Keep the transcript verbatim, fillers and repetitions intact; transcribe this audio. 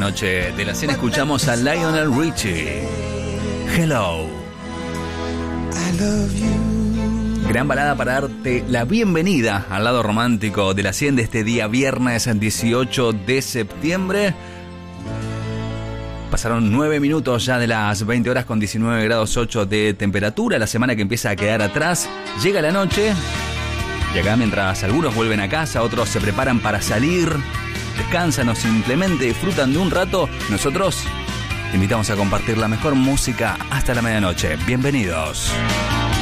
noche de la cena escuchamos a Lionel Richie. Hello. I love you. Gran balada para darte la bienvenida al lado romántico de la cien de este día viernes dieciocho de septiembre. Pasaron nueve minutos ya de las veinte horas con diecinueve grados ocho de temperatura. La semana que empieza a quedar atrás. Llega la noche. Y acá mientras algunos vuelven a casa, otros se preparan para salir, descansan o simplemente disfrutan de un rato, nosotros te invitamos a compartir la mejor música hasta la medianoche. Bienvenidos.